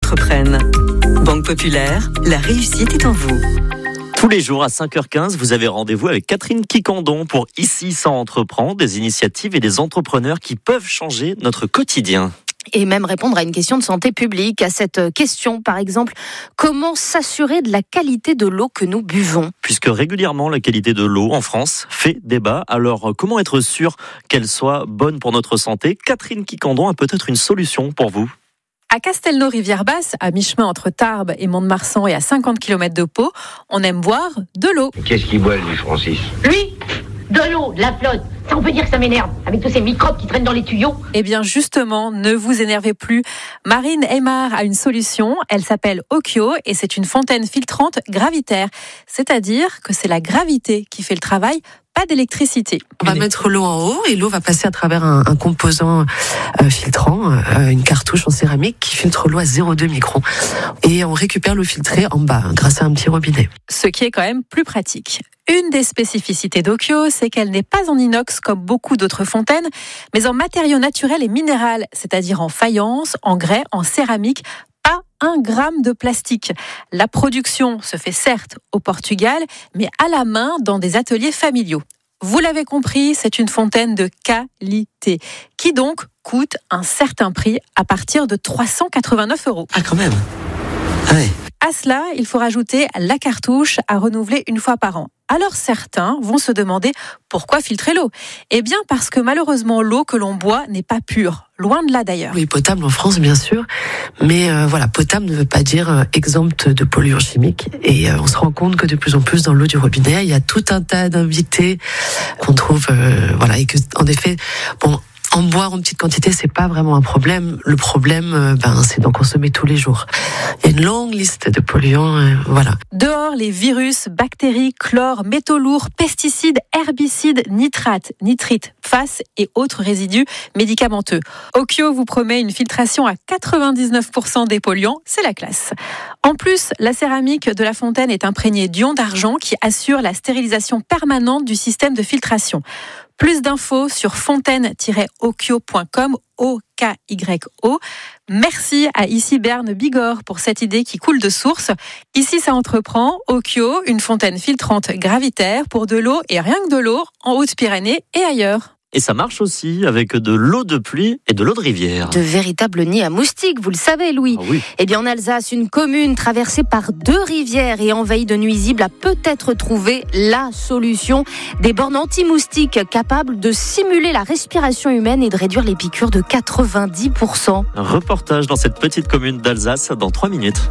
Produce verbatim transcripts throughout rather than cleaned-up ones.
entreprennent. Banque Populaire, la réussite est en vous. Tous les jours à cinq heures quinze, vous avez rendez-vous avec Catherine Quicandon pour Ici ça entreprend, des initiatives et des entrepreneurs qui peuvent changer notre quotidien. Et même répondre à une question de santé publique. À cette question, par exemple, comment s'assurer de la qualité de l'eau que nous buvons ? Puisque régulièrement, la qualité de l'eau en France fait débat. Alors, comment être sûr qu'elle soit bonne pour notre santé ? Catherine Quicandon a peut-être une solution pour vous. À Castelnau-Rivière-Basse, à mi-chemin entre Tarbes et Mont-de-Marsan et à cinquante kilomètres de Pau, on aime boire de l'eau. Qu'est-ce qu'il boit, lui, Francis ? Lui ? De l'eau, de la flotte. Ça, on peut dire que ça m'énerve, avec tous ces microbes qui traînent dans les tuyaux. Eh bien, justement, ne vous énervez plus. Marine Aymar a une solution. Elle s'appelle Okyo et c'est une fontaine filtrante gravitaire. C'est-à-dire que c'est la gravité qui fait le travail, pas d'électricité. On va mettre l'eau en haut et l'eau va passer à travers un, un composant euh, filtrant, euh, une cartouche en céramique qui filtre l'eau à zéro virgule deux microns. Et on récupère l'eau filtrée en bas grâce à un petit robinet. Ce qui est quand même plus pratique. Une des spécificités d'Okyo, c'est qu'elle n'est pas en inox comme beaucoup d'autres fontaines, mais en matériaux naturels et minéral, c'est-à-dire en faïence, en grès, en céramique, pas un gramme de plastique. La production se fait certes au Portugal, mais à la main dans des ateliers familiaux. Vous l'avez compris, c'est une fontaine de qualité, qui donc coûte un certain prix à partir de trois cent quatre-vingt-neuf euros. Ah, quand même. Ah ouais. À cela, il faut rajouter la cartouche à renouveler une fois par an. Alors certains vont se demander pourquoi filtrer l'eau ? Eh bien parce que malheureusement l'eau que l'on boit n'est pas pure, loin de là d'ailleurs. Oui, potable en France bien sûr, mais euh, voilà, potable ne veut pas dire euh, exempte de polluants chimiques. Et euh, on se rend compte que de plus en plus dans l'eau du robinet, il y a tout un tas d'invités qu'on trouve, euh, voilà, et que en effet, bon. En boire en petite quantité, c'est pas vraiment un problème. Le problème, ben, c'est d'en consommer tous les jours. Il y a une longue liste de polluants, euh, voilà. Dehors, les virus, bactéries, chlore, métaux lourds, pesticides, herbicides, nitrates, nitrites, P F A S et autres résidus médicamenteux. Okyo vous promet une filtration à quatre-vingt-dix-neuf pour cent des polluants, c'est la classe. En plus, la céramique de la fontaine est imprégnée d'ions d'argent qui assure la stérilisation permanente du système de filtration. Plus d'infos sur fontaine tiret okyo point com, O K Y O. Merci à Ici Berne Bigorre pour cette idée qui coule de source. Ici, ça entreprend. Okyo, une fontaine filtrante gravitaire pour de l'eau et rien que de l'eau en Haute-Pyrénées et ailleurs. Et ça marche aussi avec de l'eau de pluie et de l'eau de rivière. De véritables nids à moustiques, vous le savez, Louis. Ah oui. Eh bien, en Alsace, une commune traversée par deux rivières et envahie de nuisibles a peut-être trouvé la solution. Des bornes anti-moustiques capables de simuler la respiration humaine et de réduire les piqûres de quatre-vingt-dix pour cent. Un reportage dans cette petite commune d'Alsace dans trois minutes.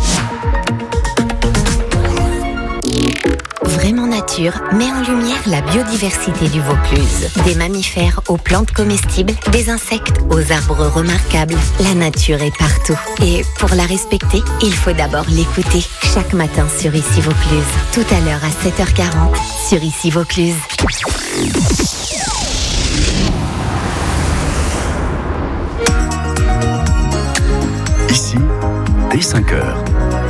Vraiment Nature met en lumière la biodiversité du Vaucluse. Des mammifères aux plantes comestibles, des insectes aux arbres remarquables. La nature est partout. Et pour la respecter, il faut d'abord l'écouter. Chaque matin sur Ici Vaucluse. Tout à l'heure à sept heures quarante sur Ici Vaucluse. Ici, dès cinq heures.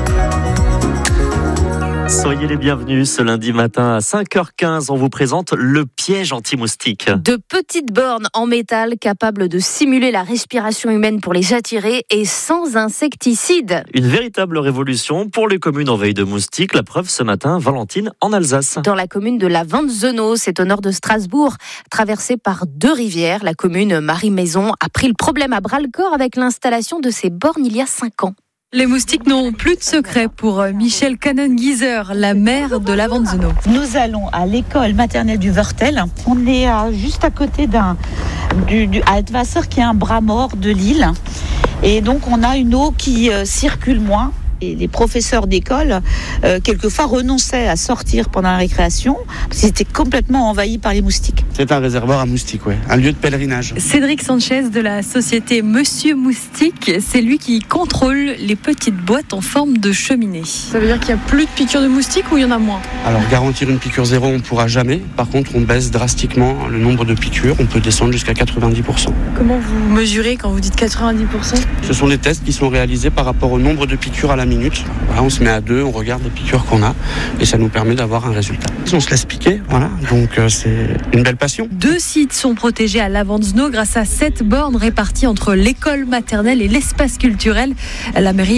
Soyez les bienvenus ce lundi matin à cinq heures quinze. On vous présente le piège anti-moustique. De petites bornes en métal capables de simuler la respiration humaine pour les attirer et sans insecticides. Une véritable révolution pour les communes en veille de moustiques. La preuve ce matin, Valentine, en Alsace. Dans la commune de la Vanzenau, c'est au nord de Strasbourg, traversée par deux rivières. La commune Marie-Maison a pris le problème à bras-le-corps avec l'installation de ces bornes il y a cinq ans. Les moustiques n'ont plus de secret pour Michel Cannon-Gieser, la maire de la Vanzenau. Nous allons à l'école maternelle du Wörtel. On est à, juste à côté d'un du, du Altwasser, qui est un bras mort de l'île. Et donc on a une eau qui euh, circule moins. Et les professeurs d'école, euh, quelquefois, renonçaient à sortir pendant la récréation parce qu'ils étaient complètement envahis par les moustiques. C'est un réservoir à moustiques, ouais. Un lieu de pèlerinage. Cédric Sanchez de la société Monsieur Moustique, c'est lui qui contrôle les petites boîtes en forme de cheminée. Ça veut dire qu'il n'y a plus de piqûres de moustiques ou il y en a moins ? Alors, garantir une piqûre zéro, on ne pourra jamais. Par contre, on baisse drastiquement le nombre de piqûres. On peut descendre jusqu'à quatre-vingt-dix pour cent. Comment vous mesurez quand vous dites quatre-vingt-dix pour cent ? Ce sont des tests qui sont réalisés par rapport au nombre de piqûres à la minute. Voilà, on se met à deux, on regarde les piqûres qu'on a et ça nous permet d'avoir un résultat. On se laisse piquer, voilà, donc euh, c'est une belle passion. Deux sites sont protégés à la Vanzenau grâce à sept bornes réparties entre l'école maternelle et l'espace culturel. La mairie